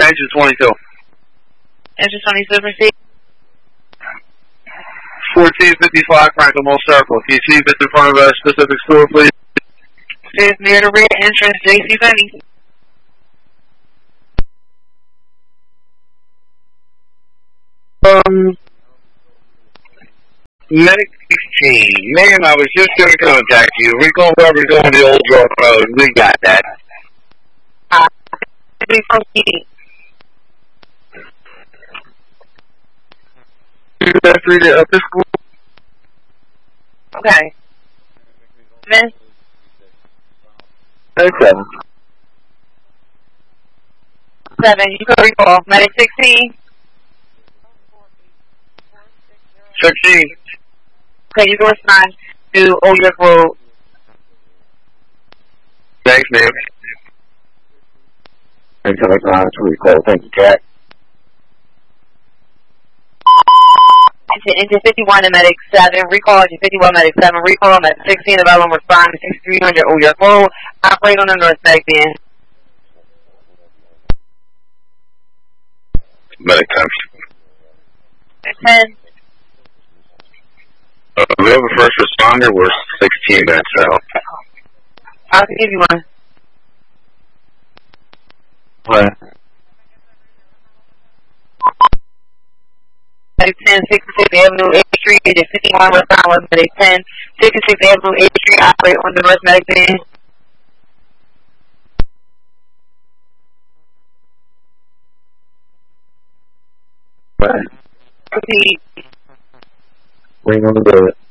Engine 22. Engine 22, proceed. 1455 Franklin Circle. Can you see if it's in front of a specific store, please? It's near the rear entrance, J.C. Penney. Medic 16. Ma'am, I was just going to contact you. We're going wherever we're going to the Old Drug Road. We got that. Let's read it up to school. Okay. Miss? 7. 7, you can recall. Medic 16. 16. Okay, you can respond to Old York Road. Thanks, ma'am. Thanks for the recall. Thank you, Jack. Engine 51 and Medic 7, recall engine 51, Medic 7, recall Medic 16, available respond to 6300 Old York Road, operate on the north Medic band. Medic 10. We have a first responder. We're 16 minutes out. I'll give you one. What? Medic 10, 66 Avenue, 8th Street, engine 51, respond with Medic 10, 66 Avenue, 8th Street, operate on the north Medic band. What? Proceed. We ain't gonna do it.